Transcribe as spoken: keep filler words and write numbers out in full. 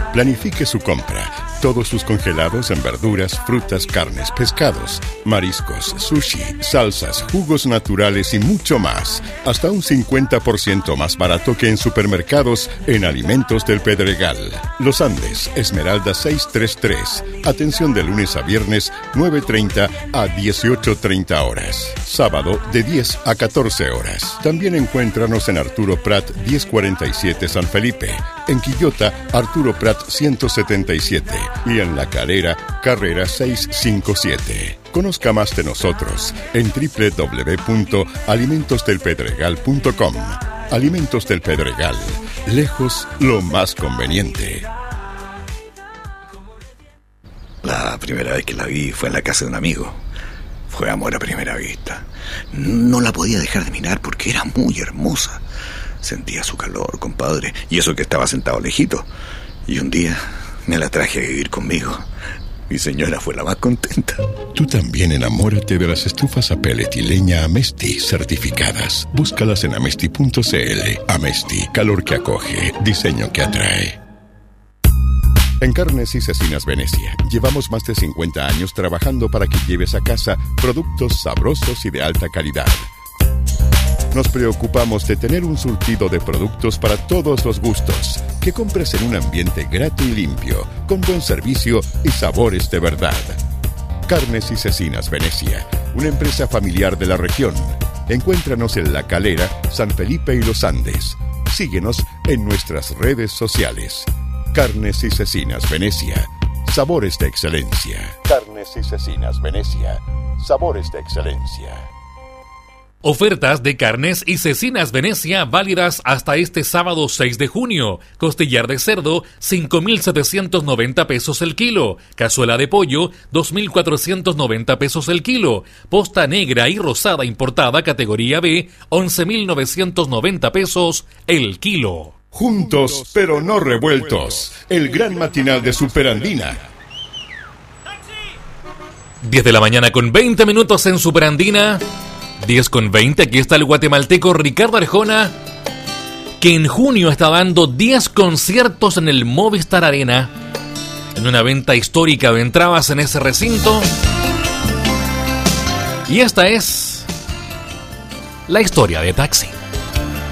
Planifique su compra. Todos sus congelados en verduras, frutas, carnes, pescados, mariscos, sushi, salsas, jugos naturales y mucho más. Hasta un cincuenta por ciento más barato que en supermercados en Alimentos del Pedregal. Los Andes, Esmeralda seiscientos treinta y tres. Atención de lunes a viernes, nueve treinta a dieciocho treinta horas. Sábado, de diez a catorce horas. También encuéntranos en Arturo Prat diez cuarenta y siete San Felipe. En Quillota, Arturo Prat ciento setenta y siete. Y en La Calera, Carrera seiscientos cincuenta y siete. Conozca más de nosotros en doble u doble u doble u punto alimentos del pedregal punto com. Alimentos del Pedregal. Lejos, lo más conveniente. La primera vez que la vi fue en la casa de un amigo. Fue amor a primera vista. No la podía dejar de mirar porque era muy hermosa. Sentía su calor, compadre, y eso que estaba sentado lejito. Y un día me la traje a vivir conmigo. Mi señora fue la más contenta. Tú también enamórate de las estufas a pellet y leña Amesti certificadas. Búscalas en amesti punto cl. Amesti, calor que acoge, diseño que atrae. En Carnes y Cecinas Venecia, llevamos más de cincuenta años trabajando para que lleves a casa productos sabrosos y de alta calidad. Nos preocupamos de tener un surtido de productos para todos los gustos, que compres en un ambiente grato y limpio, con buen servicio y sabores de verdad. Carnes y Cecinas Venecia, una empresa familiar de la región. Encuéntranos en La Calera, San Felipe y Los Andes. Síguenos en nuestras redes sociales. Carnes y Cecinas Venecia, sabores de excelencia. Carnes y Cecinas Venecia, sabores de excelencia. Ofertas de Carnes y Cecinas Venecia válidas hasta este sábado seis de junio. Costillar de cerdo, cinco mil setecientos noventa pesos el kilo. Cazuela de pollo, dos mil cuatrocientos noventa pesos el kilo. Posta negra y rosada importada categoría B, once mil novecientos noventa pesos el kilo. Juntos, pero no revueltos. El gran matinal de Superandina. diez de la mañana con veinte minutos en Superandina. diez con veinte, aquí está el guatemalteco Ricardo Arjona, que en junio está dando diez conciertos en el Movistar Arena, en una venta histórica de entradas en ese recinto. Y esta es la historia de Taxi.